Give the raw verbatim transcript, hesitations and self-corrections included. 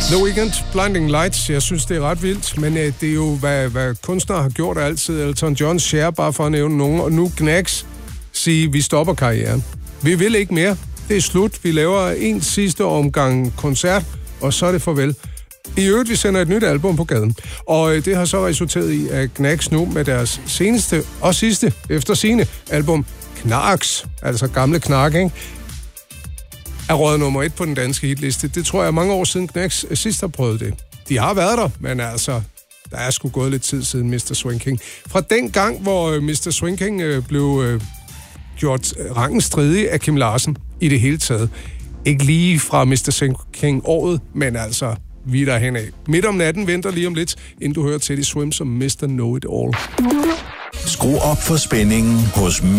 The Weeknd, Blinding Lights. Jeg synes, det er ret vildt, men øh, det er jo, hvad, hvad kunstnere har gjort altid. Elton John, Cher, bare for at nævne nogen. Og nu Knacks sige, vi stopper karrieren. Vi vil ikke mere. Det er slut. Vi laver en sidste omgang koncert, og så er det farvel. I øvrigt, vi sender et nyt album på gaden. Og øh, det har så resulteret i, at Knacks nu med deres seneste og sidste efter sine album Knarks, altså gamle Knark, ikke? er røget nummer et på den danske hitliste. Det tror jeg er mange år siden Knacks sidst har prøvet det. De har været der, men altså, der er sgu gået lidt tid siden mister Swing King. Fra den gang, hvor mister Swing King øh, blev øh, gjort rangen stridig af Kim Larsen i det hele taget. Ikke lige fra mister Swing King året, men altså vi der henad. Midt om natten venter lige om lidt, inden du hører Teddy Swims som mister Know It All. Skru op for spændingen hos